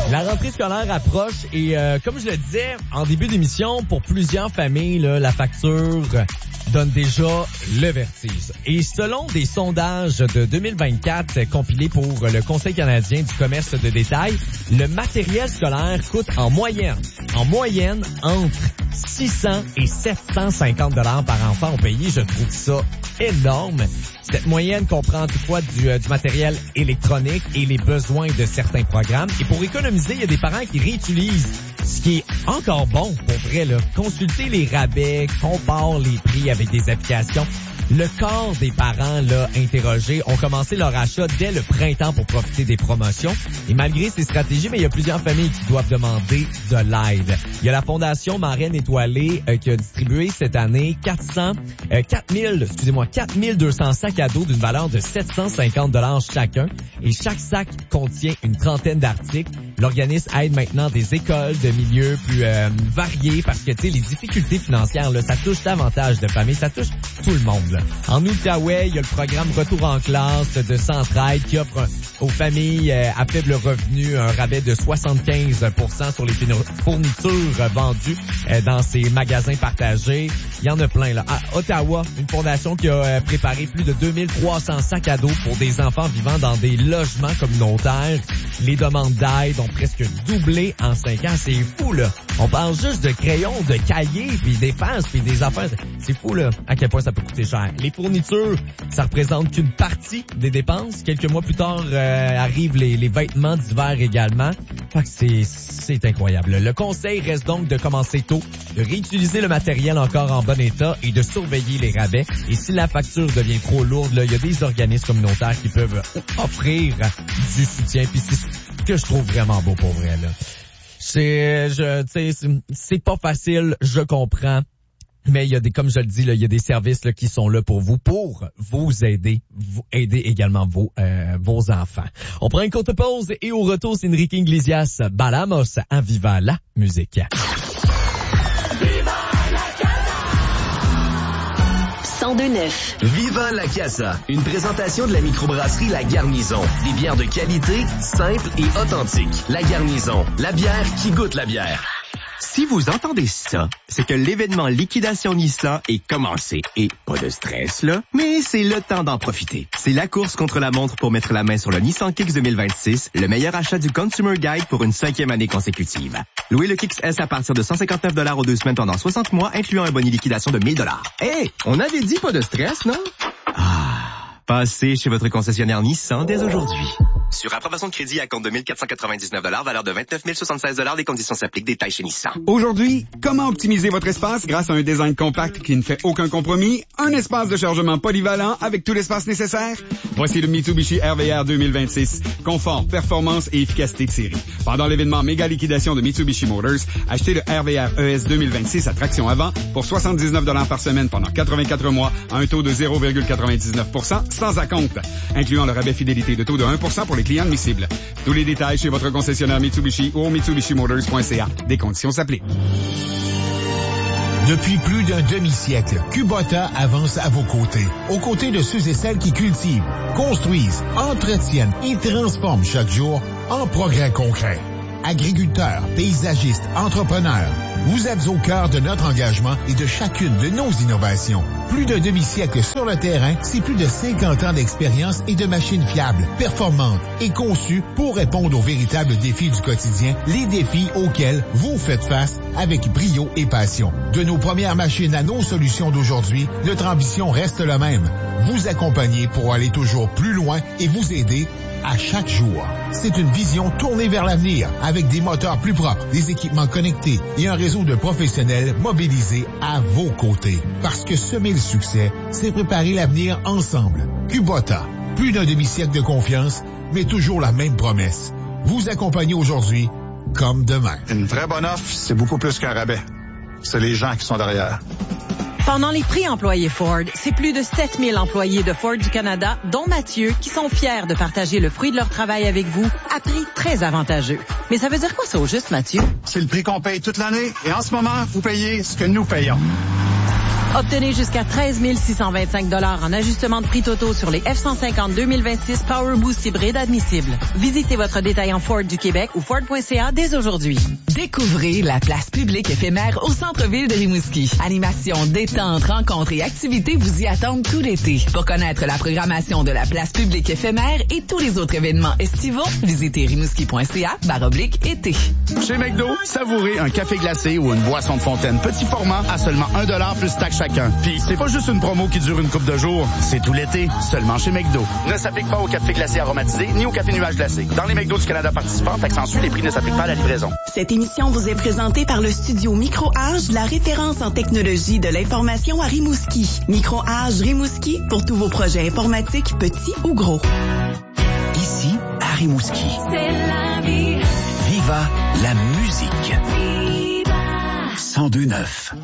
La rentrée scolaire approche et comme je le disais en début d'émission, pour plusieurs familles, là, la facture donne déjà le vertige. Et selon des sondages de 2024 compilés pour le Conseil canadien du commerce de détail, le matériel scolaire coûte en moyenne entre 600 et 750 $ par enfant au pays. Je trouve ça énorme. Cette moyenne comprend toutefois du matériel électronique et les besoins de certains programmes. Et pour économiser, il y a des parents qui réutilisent, ce qui est encore bon pour vrai, là. Consultez les rabais, compare les prix avec des applications. Le quart des parents là interrogés ont commencé leur achat dès le printemps pour profiter des promotions. Et malgré ces stratégies, mais il y a plusieurs familles qui doivent demander de l'aide. Il y a la Fondation Marraine Étoilée qui a distribué cette année 4200 sacs à dos d'une valeur de 750 $ chacun. Et chaque sac contient une trentaine d'articles. L'organisme aide maintenant des écoles de milieux plus variés parce que, tu sais, les difficultés financières, là, ça touche davantage de familles, ça touche tout le monde. Là. En Outaouais, il y a le programme Retour en classe de Centraide qui offre aux familles à faible revenu un rabais de 75% sur les fournitures vendues dans ces magasins partagés. Il y en a plein, là. À Ottawa, une fondation qui a préparé plus de 2300 sacs à dos pour des enfants vivant dans des logements communautaires. Les demandes d'aide ont presque doublé en 5 ans. C'est fou, là. On parle juste de crayons, de cahiers, puis des pinces, puis des affaires. C'est fou, là, à quel point ça peut coûter cher. Les fournitures, ça représente qu'une partie des dépenses. Quelques mois plus tard, arrivent les vêtements d'hiver également. Fait que c'est incroyable. Le conseil reste donc de commencer tôt, de réutiliser le matériel encore en bon état et de surveiller les rabais. Et si la facture devient trop lourde, là, il y a des organismes communautaires qui peuvent offrir du soutien. Puis c'est ce que je trouve vraiment beau pour vrai, là. C'est pas facile, je comprends. Mais il y a comme je le dis, là, il y a des services là, qui sont là pour vous aider également vos enfants. On prend une courte pause et au retour, c'est Enrique Iglesias, Balamos, en Viva la musique. Viva la Casa! 102.9. Viva la Casa, une présentation de la microbrasserie La Garnison. Des bières de qualité, simples et authentiques. La Garnison, la bière qui goûte la bière. Si vous entendez ça, c'est que l'événement Liquidation Nissan est commencé. Et pas de stress, là, mais c'est le temps d'en profiter. C'est la course contre la montre pour mettre la main sur le Nissan Kicks 2026, le meilleur achat du Consumer Guide pour une 5e année consécutive. Louez le Kicks S à partir de 159 $ aux 2 semaines pendant 60 mois, incluant un bonus liquidation de 1000 $. Hey, on avait dit pas de stress, non? Passez chez votre concessionnaire Nissan dès aujourd'hui. Sur approbation de crédit à compte de 1 499 $, valeur de 29 076 $, les conditions s'appliquent, détails chez Nissan. Aujourd'hui, comment optimiser votre espace grâce à un design compact qui ne fait aucun compromis, un espace de chargement polyvalent avec tout l'espace nécessaire? Voici le Mitsubishi RVR 2026. Confort, performance et efficacité de série. Pendant l'événement méga liquidation de Mitsubishi Motors, achetez le RVR ES 2026 à traction avant pour 79 $ par semaine pendant 84 mois à un taux de 0,99% sans acompte, incluant le rabais fidélité de taux de 1% pour les clients admissibles. Tous les détails chez votre concessionnaire Mitsubishi ou mitsubishimotors.ca. Des conditions s'appliquent. Depuis plus d'un demi-siècle, Kubota avance à vos côtés. Aux côtés de ceux et celles qui cultivent, construisent, entretiennent et transforment chaque jour en progrès concret. Agriculteurs, paysagistes, entrepreneurs, vous êtes au cœur de notre engagement et de chacune de nos innovations. Plus d'un demi-siècle sur le terrain, c'est plus de 50 ans d'expérience et de machines fiables, performantes et conçues pour répondre aux véritables défis du quotidien, les défis auxquels vous faites face avec brio et passion. De nos premières machines à nos solutions d'aujourd'hui, notre ambition reste la même. Vous accompagner pour aller toujours plus loin et vous aider à chaque jour. C'est une vision tournée vers l'avenir, avec des moteurs plus propres, des équipements connectés et un réseau de professionnels mobilisés à vos côtés. Parce que semer le succès, c'est préparer l'avenir ensemble. Kubota, plus d'un demi-siècle de confiance, mais toujours la même promesse. Vous accompagner aujourd'hui comme demain. Une vraie bonne offre, c'est beaucoup plus qu'un rabais. C'est les gens qui sont derrière. Pendant les prix employés Ford, c'est plus de 7000 employés de Ford du Canada, dont Mathieu, qui sont fiers de partager le fruit de leur travail avec vous à prix très avantageux. Mais ça veut dire quoi ça au juste, Mathieu? C'est le prix qu'on paye toute l'année et en ce moment, vous payez ce que nous payons. Obtenez jusqu'à 13 625 $ en ajustement de prix totaux sur les F-150 2026 Power Boost hybride admissibles. Visitez votre détaillant Ford du Québec ou Ford.ca dès aujourd'hui. Découvrez la place publique éphémère au centre-ville de Rimouski. Animations, détentes, rencontres et activités vous y attendent tout l'été. Pour connaître la programmation de la place publique éphémère et tous les autres événements estivaux, visitez rimouski.ca/été. Chez McDo, savourez un café glacé ou une boisson de fontaine petit format à seulement 1$ plus taxe chacun. Puis c'est pas juste une promo qui dure une couple de jours, c'est tout l'été, seulement chez McDo. Ne s'applique pas au café glacé aromatisé ni au café nuage glacé. Dans les McDo du Canada participants, taxe en sus, les prix ne s'appliquent pas à la livraison. Cette émission vous est présentée par le studio Micro-Age, la référence en technologie de l'information à Rimouski. Micro-Age Rimouski pour tous vos projets informatiques, petits ou gros. Ici, à Rimouski. C'est la vie. Viva la musique. Viva. 102.9.